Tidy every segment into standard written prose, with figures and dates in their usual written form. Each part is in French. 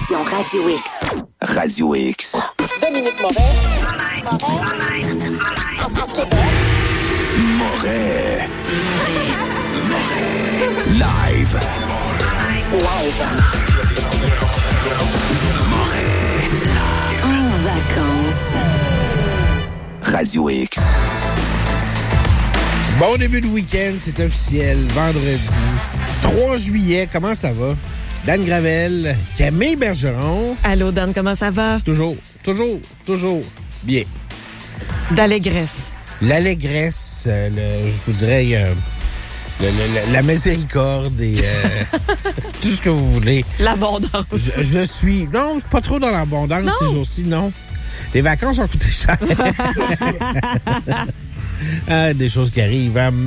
application Radio X. Radio X. Dominique Moret. Moret. Live. En vacances. Radio X. Bon début de week-end, c'est officiel, vendredi. 3 juillet, comment ça va? Dan Gravel, Camille Bergeron. Allô, Dan, comment ça va? Toujours bien. D'allégresse. L'allégresse, je vous dirais, la miséricorde et tout ce que vous voulez. L'abondance. Je suis... Non, pas trop dans l'abondance ces jours-ci, non. Les vacances ont coûté cher. Ah, des choses qui arrivent, hein,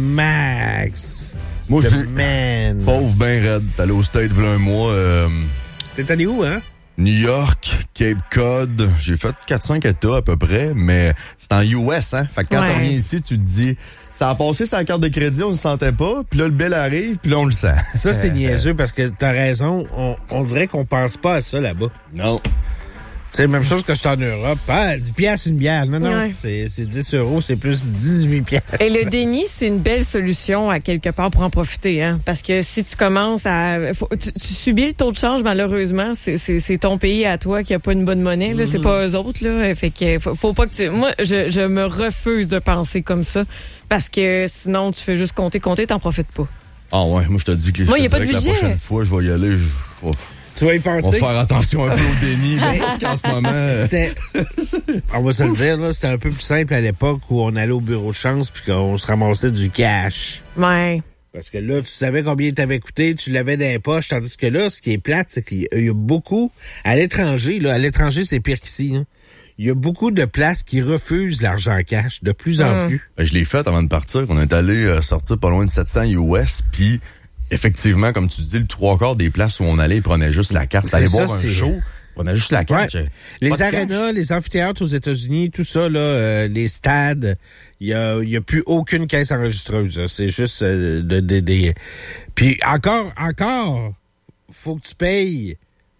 Max. Moi, The man. Pauvre ben raide. T'es allé au State v'là un mois. T'es allé où, hein? New York, Cape Cod. J'ai fait 4-5 États à peu près, mais c'est en US, hein? Fait que quand on vient ici, tu te dis, ça a passé sur la carte de crédit, on ne le sentait pas, puis là, le bill arrive, puis là, on le sent. Ça, c'est niaiseux parce que t'as raison. On dirait qu'on pense pas à ça là-bas. Non. C'est la même chose que je suis en Europe. Ah, 10 piastres une bière. Non, Ouais. c'est 10 €, c'est plus 18 piastres. Et le déni, c'est une belle solution à quelque part pour en profiter, hein. Parce que si tu commences tu subis le taux de change, malheureusement, c'est ton pays à toi qui a pas une bonne monnaie, là. C'est pas eux autres, là. Fait que faut pas que tu... Moi, je me refuse de penser comme ça. Parce que sinon, tu fais juste compter, t'en profites pas. Ah ouais, moi, je te dis que, Moi, y a pas de la budget. prochaine fois, je vais y aller. Tu vas y On va penser? faire attention un peu au déni, là, parce qu'en ce moment... C'était, on va se le dire, là, c'était un peu plus simple à l'époque où on allait au bureau de chance puis qu'on se ramassait du cash. Ouais. Parce que là, tu savais combien il t'avait coûté, tu l'avais dans les poches, tandis que là, ce qui est plate, c'est qu'il y a beaucoup, à l'étranger, c'est pire qu'ici, hein. Il y a beaucoup de places qui refusent l'argent cash, de plus en plus. Ben, je l'ai fait avant de partir. On est allé sortir pas loin de 700 US, puis effectivement, comme tu dis, le 3/4 des places où on allait, ils prenaient juste la carte. T'allais voir un show, ils prenaient juste la carte. Ouais. Les arénas, les amphithéâtres aux États-Unis, tout ça, là, les stades, il y a plus aucune caisse enregistreuse. Là. C'est juste des... Puis encore, faut que tu payes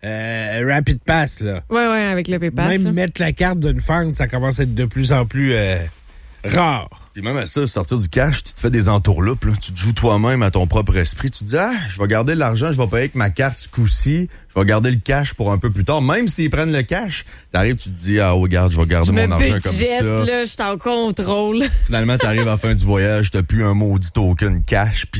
Rapid Pass, là. Ouais, avec le PayPal. Même mettre la carte d'une fente, ça commence à être de plus en plus rare. Puis même à ça, sortir du cash, tu te fais des entourloupes, là. Tu te joues toi-même à ton propre esprit. Tu te dis, je vais garder l'argent, je vais payer avec ma carte ce coup-ci. Je vais garder le cash pour un peu plus tard. Même s'ils prennent le cash, t'arrives, tu te dis, regarde, je vais garder mon argent comme ça. Là, je suis en contrôle. Finalement, t'arrives à la fin du voyage, t'as plus un maudit token cash, puis